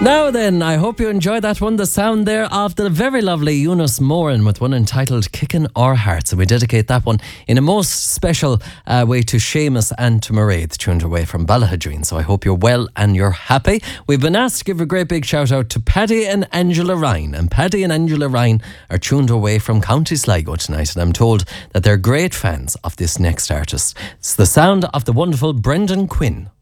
Now then, I hope you enjoyed that one. The sound there of the very lovely Eunice Moran with one entitled Kickin' Our Hearts. And we dedicate that one in a most special way to Seamus and to Mairead, tuned away from Ballahadreen. So I hope you're well and you're happy. We've been asked to give a great big shout out to Paddy and Angela Ryan. And Paddy and Angela Ryan are tuned away from County Sligo tonight. And I'm told that they're great fans of this next artist. It's the sound of the wonderful Brendan Quinn.